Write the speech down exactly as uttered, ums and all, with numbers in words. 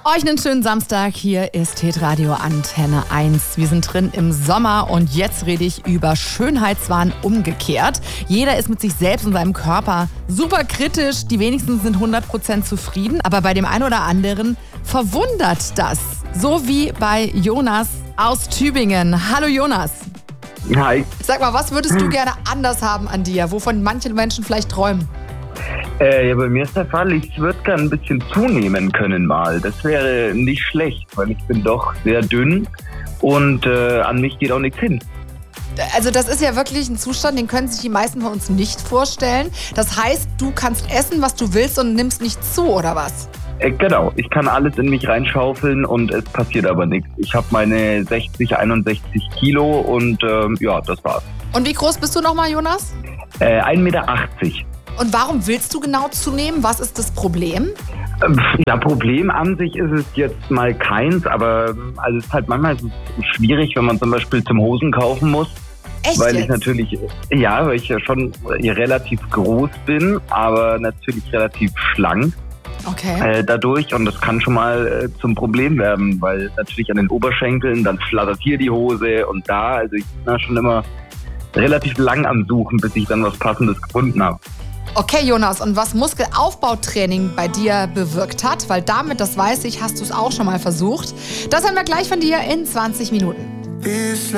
Euch einen schönen Samstag. Hier ist Hitradio Antenne eins. Wir sind drin im Sommer und jetzt rede ich über Schönheitswahn umgekehrt. Jeder ist mit sich selbst und seinem Körper super kritisch. Die wenigsten sind hundert Prozent zufrieden. Aber bei dem einen oder anderen verwundert das. So wie bei Jonas aus Tübingen. Hallo Jonas. Hi. Sag mal, was würdest du gerne anders haben an dir, wovon manche Menschen vielleicht träumen? Äh, ja, bei mir ist der Fall, ich würde gerne ein bisschen zunehmen können mal. Das wäre nicht schlecht, weil ich bin doch sehr dünn und äh, an mich geht auch nichts hin. Also das ist ja wirklich ein Zustand, den können sich die meisten von uns nicht vorstellen. Das heißt, du kannst essen, was du willst und nimmst nicht zu, oder was? Äh, genau, ich kann alles in mich reinschaufeln und es passiert aber nichts. Ich habe meine sechzig, einundsechzig Kilo und ähm, ja, das war's. Und wie groß bist du nochmal, Jonas? Äh, ein Meter achtzig. Und warum willst du genau zunehmen? Was ist das Problem? Ja, Problem an sich ist es jetzt mal keins, aber also es ist halt manchmal ist es schwierig, wenn man zum Beispiel zum Hosen kaufen muss. Echt Weil jetzt? ich natürlich, ja, weil ich ja schon relativ groß bin, aber natürlich relativ schlank Okay. äh, dadurch und das kann schon mal äh, zum Problem werden, weil natürlich an den Oberschenkeln, dann flattert hier die Hose und da, also ich bin da schon immer relativ lang am Suchen, bis ich dann was Passendes gefunden habe. Okay, Jonas, und was Muskelaufbautraining bei dir bewirkt hat, weil damit, das weiß ich, hast du es auch schon mal versucht. Das haben wir gleich von dir in zwanzig Minuten.